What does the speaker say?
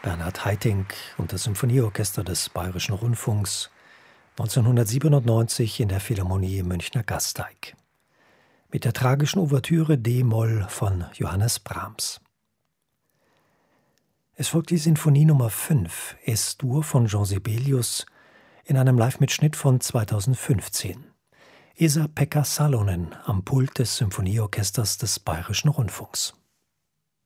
Bernhard Haitink und das Symphonieorchester des Bayerischen Rundfunks 1997 in der Philharmonie im Münchner Gasteig. Mit der tragischen Ouvertüre D-Moll von Johannes Brahms. Es folgt die Sinfonie Nummer 5, Es-Dur von Jean Sibelius, in einem Live-Mitschnitt von 2015. Esa-Pekka Salonen am Pult des Symphonieorchesters des Bayerischen Rundfunks.